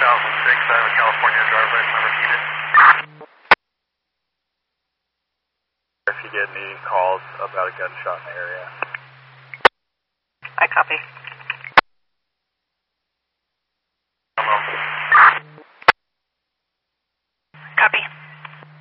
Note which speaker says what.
Speaker 1: I have a California driver's license number needed. If you get any calls about a gunshot in the area.
Speaker 2: I copy.